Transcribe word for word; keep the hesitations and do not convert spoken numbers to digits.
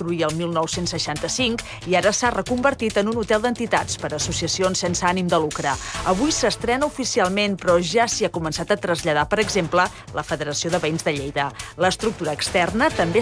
construir el mil nou-cents seixanta-cinc i ara s'ha reconvertit en un hotel d'entitats per a associacions sense ànim de lucre. Avui s'estrena oficialment, però ja s'hi ha començat a traslladar, per exemple, la Federació de Veïns de Lleida. L'estructura externa també